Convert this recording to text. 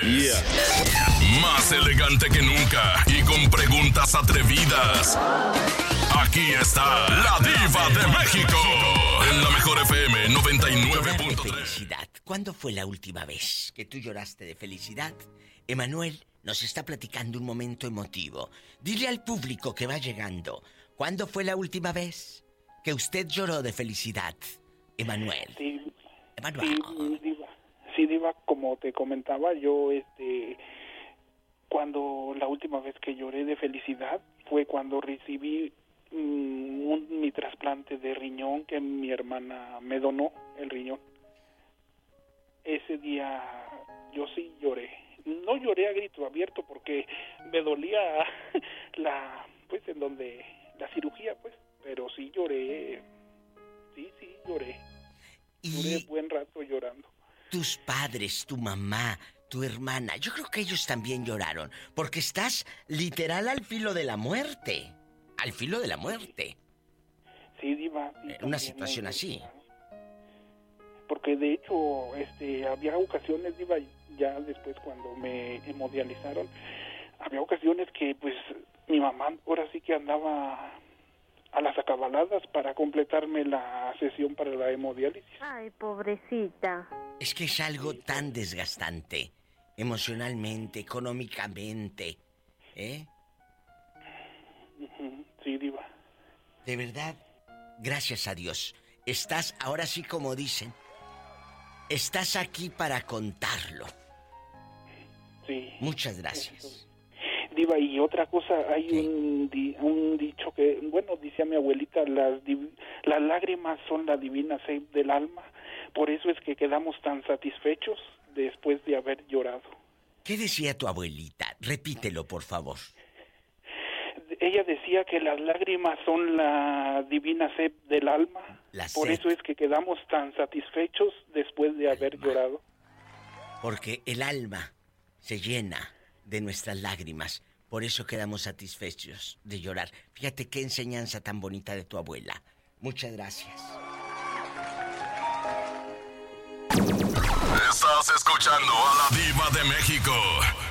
Más elegante que nunca y con preguntas atrevidas. Aquí está la Diva de México. En la Mejor FM 99.3. Felicidad. ¿Cuándo fue la última vez que tú lloraste de felicidad? Emanuel nos está platicando un momento emotivo. Dile al público que va llegando, ¿cuándo fue la última vez que usted lloró de felicidad? Emanuel. Sí, Emanuel. Sí, Diva, como te comentaba, yo, cuando la última vez que lloré de felicidad fue cuando recibí mi trasplante de riñón, que mi hermana me donó el riñón. Ese día yo sí lloré. No lloré a grito abierto porque me dolía la cirugía, pues, pero sí lloré. Sí, lloré. Duré buen rato llorando. Tus padres, tu mamá, tu hermana, yo creo que ellos también lloraron, porque estás literal al filo de la muerte. Al filo de la muerte. Sí, Diva. Sí, una situación así. Porque de hecho, había ocasiones, Diva, ya después cuando me hemodializaron, había ocasiones que pues mi mamá ahora sí que andaba a las acabaladas para completarme la sesión para la hemodiálisis. Ay, pobrecita. Es que es algo tan desgastante, emocionalmente, económicamente, ¿eh? Sí, Diva. De verdad, gracias a Dios. Estás, ahora sí como dicen, estás aquí para contarlo. Sí. Muchas gracias. Diva, y otra cosa, hay ¿qué? un dicho que, bueno, decía mi abuelita, las lágrimas son la divina sed del alma, por eso es que quedamos tan satisfechos después de haber llorado. ¿Qué decía tu abuelita? Repítelo, por favor. Ella decía que las lágrimas son la divina sed del alma, por eso es que quedamos tan satisfechos después de haber llorado. Porque el alma se llena de nuestras lágrimas, por eso quedamos satisfechos de llorar. Fíjate qué enseñanza tan bonita de tu abuela. Muchas gracias. Estás escuchando a la Diva de México.